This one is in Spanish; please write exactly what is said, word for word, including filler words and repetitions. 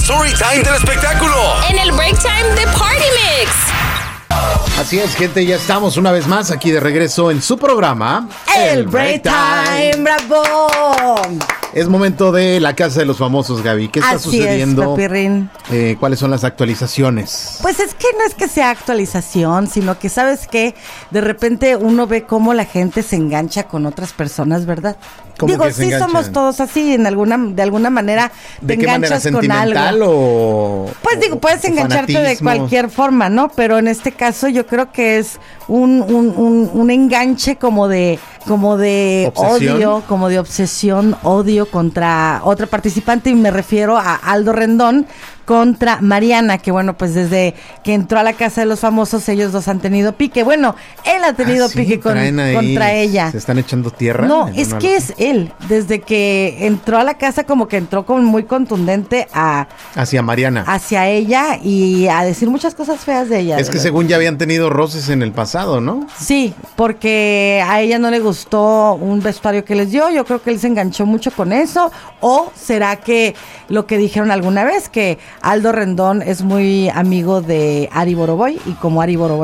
story time del espectáculo. En el break time de Party Mix. Así es, gente, ya estamos una vez más aquí de regreso en su programa El Break Time, bravo. Es momento de la Casa de los Famosos, Gaby. ¿Qué está Así sucediendo? es, Papirrín. Eh, ¿Cuáles son las actualizaciones? Pues es que no es que sea actualización, sino que sabes que de repente uno ve cómo la gente se engancha con otras personas, ¿verdad? ¿Cómo Digo, que se sí enganchan? somos todos así, en alguna, de alguna manera te ¿De qué manera? enganchas con ¿Sentimental algo. o...? Pues digo, puedes o engancharte de fanatismo? cualquier forma, ¿no? Pero en este caso yo creo que es un, un, un, un enganche como de, como de ¿Obsesión? odio, como de obsesión, odio contra otra participante, y me refiero a Aldo Rendón contra Mariana, que bueno, pues desde que entró a la Casa de los Famosos, ellos dos han tenido pique. Bueno, él ha tenido Ah, sí, pique con, traen ahí, contra ella. ¿Se están echando tierra? No, En es una- que es él. Desde que entró a la casa, como que entró como muy contundente a Hacia Mariana. hacia ella y a decir muchas cosas feas de ella. Es de que verdad. según ya habían tenido roces en el pasado, ¿no? Sí, porque a ella no le gustó un vestuario que les dio. Yo creo que él se enganchó mucho con eso. O será que lo que dijeron alguna vez, que Aldo Rendón es muy amigo de Ari Boroboy, y como Ari Boroboy